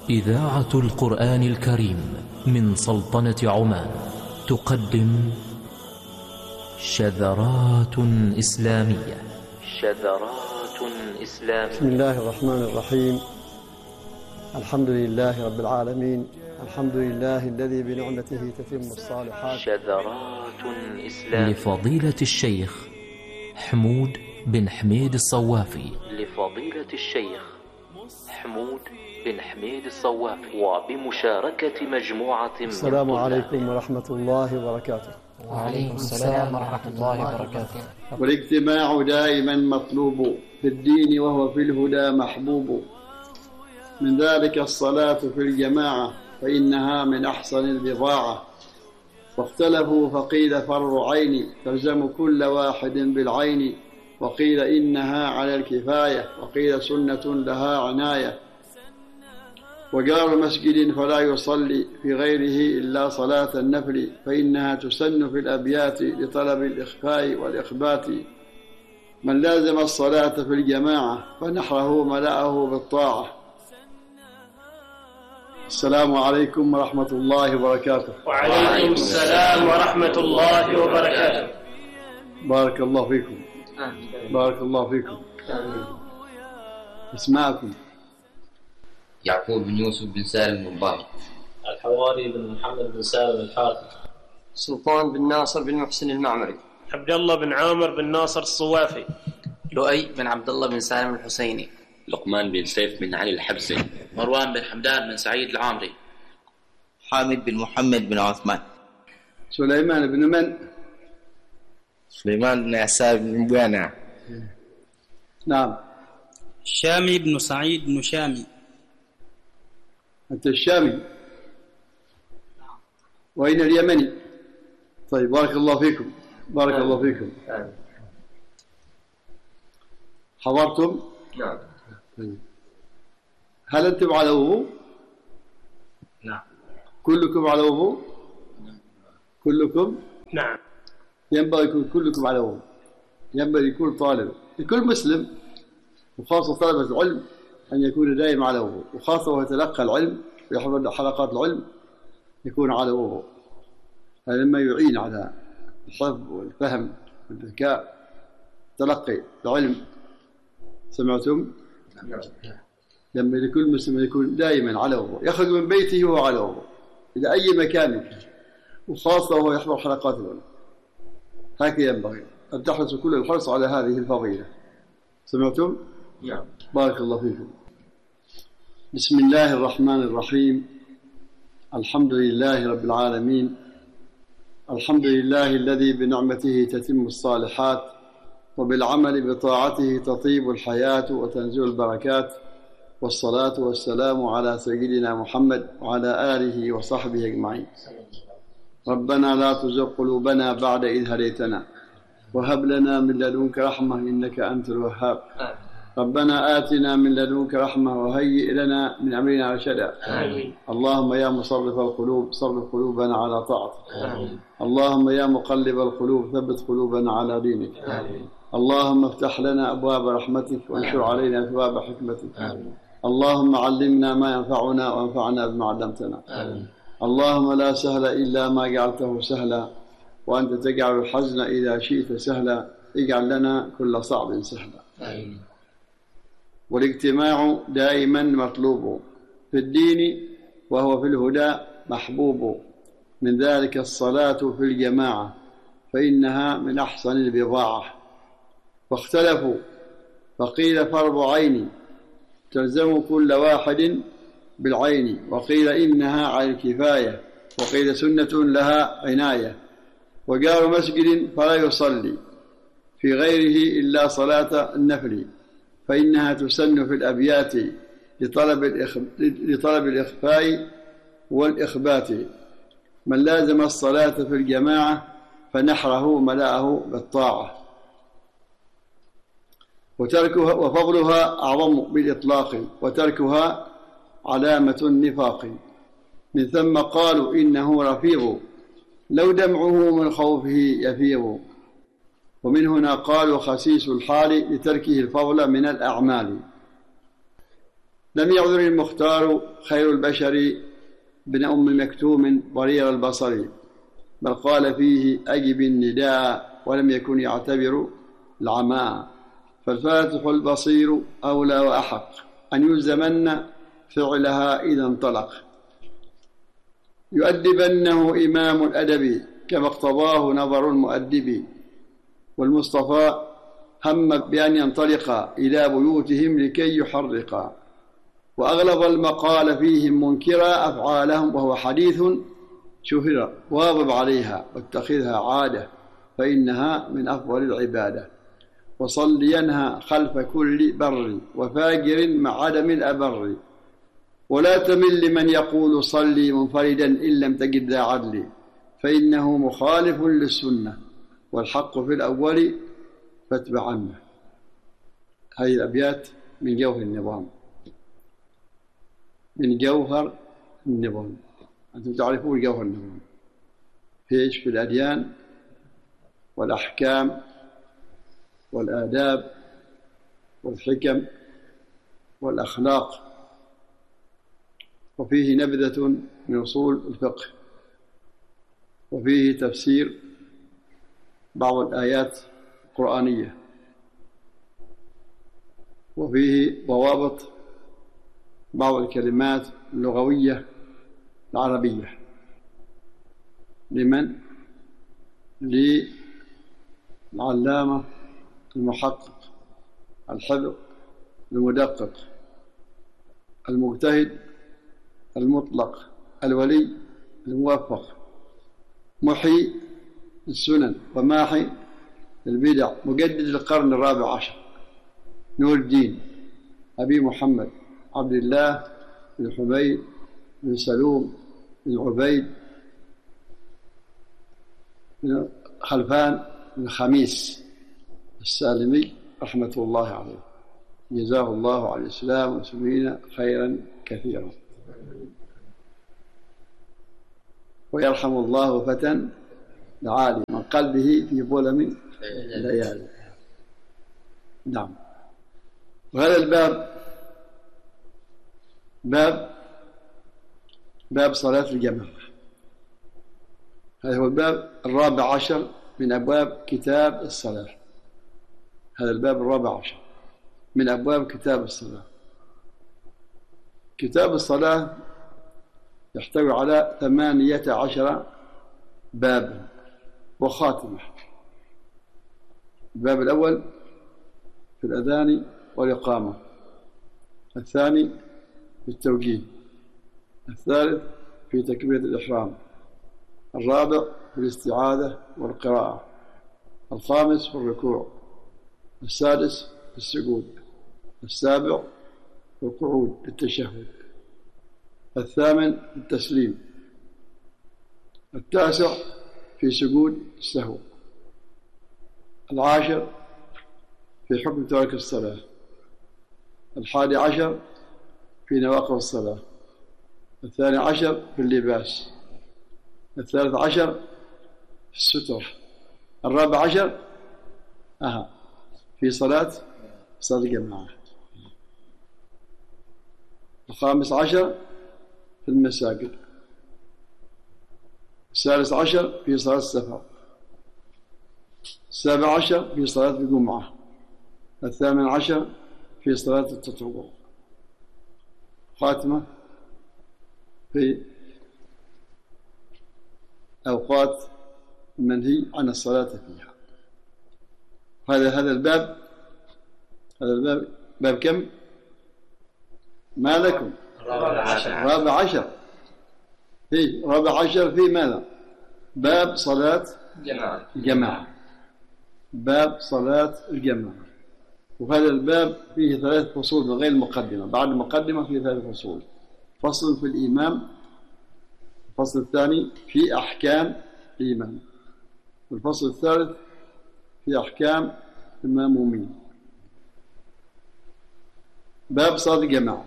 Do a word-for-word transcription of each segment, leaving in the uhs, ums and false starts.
إذاعة القرآن الكريم من سلطنة عمان تقدم شذرات إسلامية. شذرات إسلامية. بسم الله الرحمن الرحيم. الحمد لله رب العالمين، الحمد لله الذي بنعمته تتم الصالحات. شذرات إسلامية لفضيلة الشيخ حمود بن حميد الصوافي. لفضيلة الشيخ حمود بن حميد الصوافي وبمشاركة مجموعة من السلام عليكم ورحمة الله وبركاته. وعليكم السلام ورحمة الله وبركاته. والاجتماع دائما مطلوب في الدين وهو في الهدى محبوب، من ذلك الصلاة في الجماعة فإنها من أحسن البضاعة، واختلفوا فقيل فرض عين تلزم كل واحد بالعين، وقيل إنها على الكفاية وقيل سنة لها عناية، وجار مسجد فلا يصلي في غيره إلا صلاة النفل فإنها تسن في الأبيات لطلب الإخفاء والإخبات، من لازم الصلاة في الجماعة فنحره ملأه بالطاعة. السلام عليكم ورحمة الله وبركاته. وعليكم السلام ورحمة الله وبركاته. بارك الله فيكم. بارك الله فيكم. اسمعكم. يعقوب بن يوسف بن سالم النباهي. الحواري بن محمد بن سالم الحارثي. سلطان بن ناصر بن محسن المعمري. عبد الله بن عامر بن ناصر الصوافي. لؤي بن عبد الله بن سالم الحسيني. لقمان بن سيف بن علي الحبسي. مروان بن حمدان بن سعيد العامري. حامد بن محمد بن عثمان. سليمان بن من؟ سليمان بن عساب بن بوانا. نعم. شامي بن سعيد بن شامي. أنت الشامي. وأين اليمني؟ طيب بارك الله فيكم. بارك آه. الله فيكم. آه. حضرتم؟ نعم. هل أنتم على وضوء؟ نعم. كلكم على وضوء؟ كلكم؟ نعم. ينبغي يكون كلكم على وضوء، ينبغي يكون طالب لكل مسلم وخاصة طلبة العلم أن يكون دائما على وضوء، وخاصة وهو يتلقى العلم ويحضر حلقات العلم يكون على وضوء، هذا مما يعين على الحفظ والفهم والذكاء تلقي العلم. سمعتم؟ لما لكل مسلم يكون دائما على وضوء، يخرج من بيته وهو على وضوء إلى أي مكان، وخاصة وهو يحضر حلقات العلم، هكذا ينبغي أن تحرصوا كل الحرص على هذه الفضيلة. سمعتم؟ نعم. بارك الله فيكم. بسم الله الرحمن الرحيم. الحمد لله رب العالمين، الحمد لله الذي بنعمته تتم الصالحات وبالعمل بطاعته تطيب الحياة وتنزل البركات، والصلاة والسلام على سيدنا محمد وعلى آله وصحبه أجمعين. ربنا لا تزغ قلوبنا بعد إذ هديتنا وهب لنا من لدنك رحمة إنك أنت الوهاب. ربنا آتنا من لدنك رحمة وهيئ لنا من أمرنا رشدا. اللهم يا مصرف القلوب صرف قلوبنا على طاعتك. اللهم يا مقلب القلوب ثبت قلوبنا على دينك. اللهم افتح لنا أبواب رحمتك وانشر علينا أبواب حكمتك. اللهم علمنا ما ينفعنا وانفعنا بما علمتنا. اللهم لا سهل إلا ما جعلته سهلا، وأنت تجعل الحزن إذا شئت سهلا، اجعل لنا كل صعب سهلا. والاجتماع دائما مطلوب في الدين وهو في الهدى محبوب، من ذلك الصلاة في الجماعة فإنها من أحسن البضاعة، واختلفوا فقيل فرض عين تلزم كل واحد بالعين، وقيل إنها على الكفاية وقيل سنة لها عناية، وجار مسجد فلا يصلي في غيره إلا صلاة النفل فإنها تسن في الأبيات لطلب, الإخ... لطلب الإخفاء والإخبات، من لازم الصلاة في الجماعة فنحره ملأه بالطاعة، وتركها وفضلها أعظم بالإطلاق، وتركها علامة النفاق، من ثم قالوا إنه رفيض لو دمعه من خوفه يفيض، ومن هنا قالوا خسيس الحال لتركه الفضل من الأعمال. لم يعذر المختار خير البشر بن أم مكتوم ضرير البصر، بل قال فيه أجب النداء ولم يكن يعتبر العماء، فالفاتح البصير أولى وأحق أن يلزمن فعلها إذا انطلق، يؤدبنه إمام الأدب كما اقتضاه نظر المؤدب، والمصطفى هم بأن ينطلق إلى بيوتهم لكي يحرق، وأغلظ المقال فيهم منكرا أفعالهم وهو حديث شهر، واظب عليها واتخذها عادة فإنها من أفضل العبادة، وصلينها خلف كل بر وفاجر مع عدم الأبر، ولا تمل لمن يقول صلي منفردا إن لم تجد ذا عدل، فإنه مخالف للسنة والحق في الأول فاتبعنه. هذه الأبيات من جوهر النظام، من جوهر النظام. أنتم تعرفون جوهر النظام فيش في الأديان والأحكام والآداب والحكم والأخلاق، وفيه نبذة من أصول الفقه، وفيه تفسير بعض الآيات القرآنية، وفيه ضوابط بعض الكلمات اللغوية العربية. لمن؟ للعلامة المحقق الحذق المدقق المجتهد المطلق الولي الموفق، محيي السنن وماحي البدع، مجدد القرن الرابع عشر، نور الدين أبي محمد عبد الله بن حميد بن سلوم بن عبيد بن خلفان بن خميس السالمي رحمة الله عليه، جزاه الله على الإسلام والمسلمين خيرا كثيرا، ويرحم الله فتى لعالي من قلبه في ظلم الليالي. نعم. وهذا الباب باب باب صلاة الجماعة، هذا هو الباب الرابع عشر من أبواب كتاب الصلاة. هذا الباب الرابع عشر من أبواب كتاب الصلاة. كتاب الصلاة يحتوي على ثمانية عشر بابا وخاتمة. الباب الأول في الأذان والإقامة، الثاني في التوجيه، الثالث في تكبيرة الإحرام، الرابع في الاستعاذة والقراءة، الخامس في الركوع، السادس في السجود، السابع في القعود للتشهد، الثامن في التسليم، التاسع في سجود السهو، العاشر في حكم ترك الصلاة، الحادي عشر في نواقض الصلاة، الثاني عشر في اللباس، الثالث عشر في الستر، الرابع عشر أها في صلاة صلاة الجماعة، الخامس عشر في المساجد، السادس عشر في صلاة السفر، السابع عشر في صلاة الجمعة، الثامن عشر في صلاة التطوع، خاتمة في أوقات المنهي عن الصلاة فيها. هذا هذا الباب هذا الباب باب كم؟ ما لكم؟ رابع عشر. رابع عشر في رابع عشر في ماذا؟ باب صلاة جماعة. الجماعة. باب صلاة الجماعة. وهذا الباب فيه ثلاث فصول من غير المقدمة، بعد المقدمة فيه ثلاث فصول: فصل في الإمام، الفصل الثاني في أحكام الإمام، والفصل الثالث في أحكام المأمومين. باب صلاة الجماعة.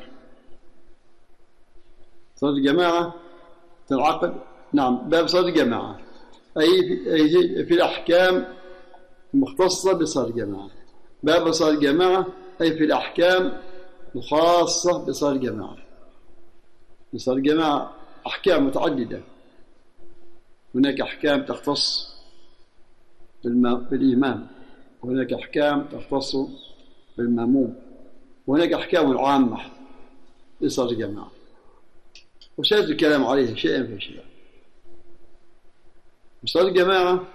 صلاة الجماعة تنعقد نعم باب صلاة الجماعة أي في, في الأحكام المختصة بصلاة الجماعة. باب صلاة الجماعة أي في الأحكام وخاصة بصلاة الجماعة. بصلاة الجماعة أحكام متعددة، هناك أحكام تختص بالإمام، وهناك أحكام تختص بالمأموم، وهناك أحكام عامة لصلاة الجماعة، وسيأتي الكلام عليها شيئا فشيئا. صلاة الجماعة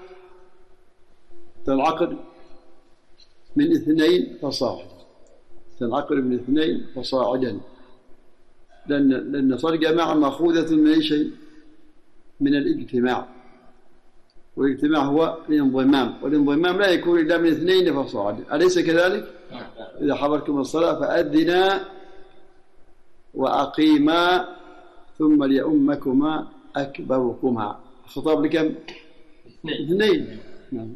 تنعقد من اثنين فصاعدا، تنعقد من اثنين فصاعدا، لأن لأن صلاة الجماعة مأخوذة من أي شيء؟ من الاجتماع، والاجتماع هو الانضمام، والانضمام لا يكون إلا من اثنين فصاعدا، أليس كذلك؟ إذا حضرتم الصلاة فأذنا وأقيما ثم ليؤمكما أكبركما. الخطاب لكم؟ اثنين. نعم.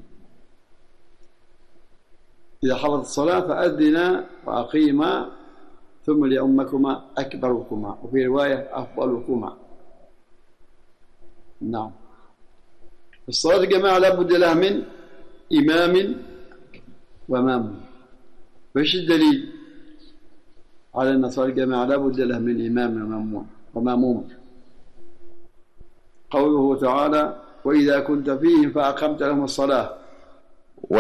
إذا حضرت الصلاة فأذنا وأقيما ثم ليؤمكما أكبركما، وفي رواية أفضلكما. نعم. الصلاة الجماعة لا بد لها من إمام وماموم. فإيش الدليل على أن صلاة الجماعة لا بد لها من إمام وماموم؟ قوله تعالى: وإذا كنت فيهم فأقمت لهم الصلاة